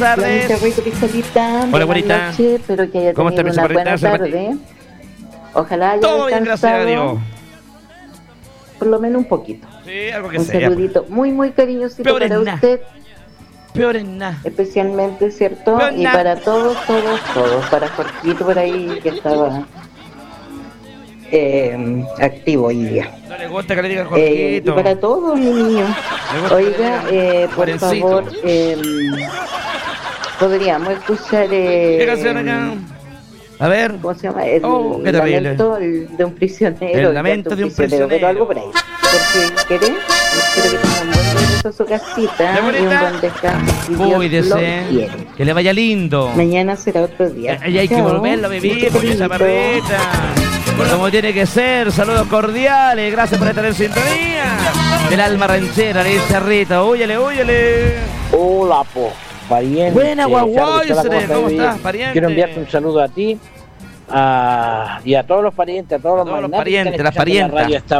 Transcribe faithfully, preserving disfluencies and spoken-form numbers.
tardes. Cerrito Pistolita. Hola, güerita. Noche, espero que haya ¿Cómo tenido está, mi una buena Cerrita? tarde. Ojalá haya Todo bien, gracias a descansado, Dios. por lo menos un poquito. Sí, algo que Un sea. saludito muy, muy cariñosito Peor para en nada. usted, Peor en nada. especialmente, ¿cierto? Peor en Y nada. para todos, todos, todos. Para Jorgito por ahí, que estaba eh, activo hoy día. No le gusta que le digan Eh, y Jorgito. para todos, mi niño. Le gusta que le Oiga, digan eh, por Juarencito. favor, eh, podríamos escuchar eh, ¿Qué canción acá? A ver. ¿cómo se llama? El Oh, qué terrible. lamento el- de un prisionero. El lamento de un prisionero. Pero algo por ahí. Porque querés, espero que tengan un buen regreso a su casita ¿De y un bonita? buen descanso. Si Dios Cuídese. lo quiere. Que le vaya lindo. Mañana será otro día. Y hay que Chao. volverlo a vivir, Mucho porque esa cariñito. perrita. Como tiene que ser. Saludos cordiales. Gracias por estar en sintonía. Del alma ranchera, le dice Rita. Huyele, huyele. Hola, po, pariente. Buena, guaguay, Charles, hola, Sere, ¿cómo estás? estás, pariente? Quiero enviarte un saludo a ti a, y a todos los parientes, a todos, A todos los magnates que parientes, están las escuchando la parientas. radio a esta